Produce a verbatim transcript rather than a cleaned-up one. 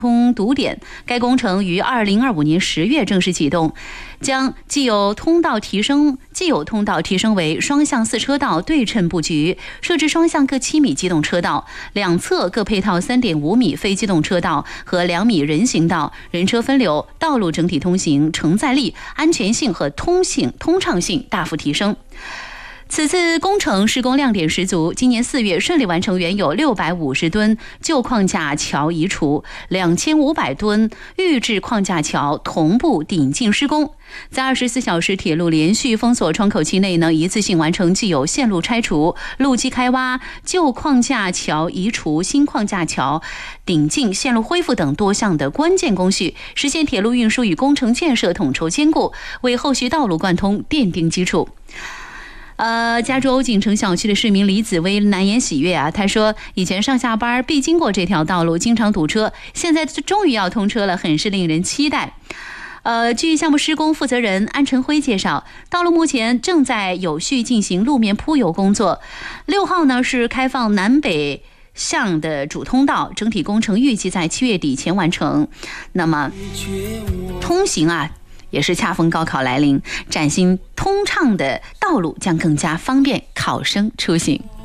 通堵点，该工程于二零二五年十月正式启动，将既有通道提升既有通道提升为双向四车道对称布局，设置双向各七米机动车道，两侧各配套三点五米非机动车道和两米人行道，人车分流，道路整体通行承载力、安全性和通行通畅性大幅提升。此次工程施工亮点十足，今年四月顺利完成原有六百五十吨旧框架桥移除，两千五百吨预制框架桥同步顶进施工。在二十四小时铁路连续封锁窗口期内呢，一次性完成既有线路拆除、路基开挖、旧框架桥移除、新框架桥顶进、线路恢复等多项的关键工序，实现铁路运输与工程建设统筹兼顾，为后续道路贯通奠定基础。呃，加州欧锦城小区的市民李紫薇难言喜悦啊！他说，以前上下班必经过这条道路，经常堵车，现在终于要通车了，很是令人期待。呃，据项目施工负责人安晨辉介绍，道路目前正在有序进行路面铺油工作。六号呢是开放南北向的主通道，整体工程预计在七月底前完成。那么，通行啊。也是恰逢高考来临，崭新通畅的道路将更加方便考生出行。